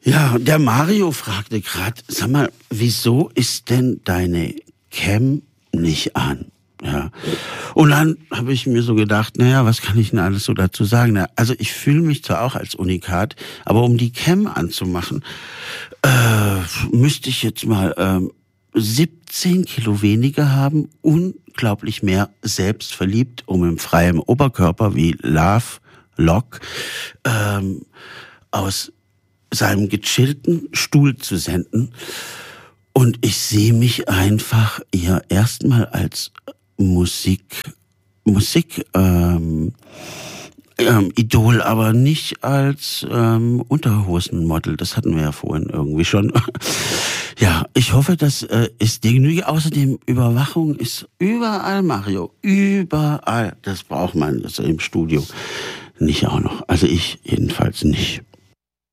Ja, der Mario fragte gerade, sag mal, wieso ist denn deine Cam nicht an? Ja. Und dann habe ich mir so gedacht, naja, was kann ich denn alles so dazu sagen? Na, also ich fühle mich zwar auch als Unikat, aber um die Cam anzumachen, müsste ich jetzt mal 17 Kilo weniger haben, unglaublich mehr selbstverliebt, um im freien Oberkörper wie Love Lock aus seinem gechillten Stuhl zu senden. Und ich sehe mich einfach eher erstmal als Idol, aber nicht als Unterhosenmodel. Das hatten wir ja vorhin irgendwie schon. Ja, ich hoffe, das ist dir genügend. Außerdem, Überwachung ist überall, Mario. Überall. Das braucht man das im Studio nicht auch noch. Also ich jedenfalls nicht.